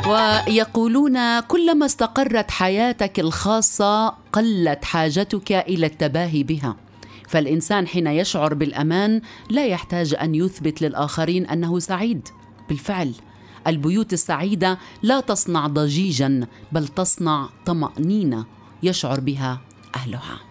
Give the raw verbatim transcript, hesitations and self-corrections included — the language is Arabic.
ويقولون كلما استقرت حياتك الخاصة قلت حاجتك إلى التباهي بها. فالإنسان حين يشعر بالأمان لا يحتاج أن يثبت للآخرين أنه سعيد. بالفعل البيوت السعيدة لا تصنع ضجيجا بل تصنع طمأنينة يشعر بها أهلها.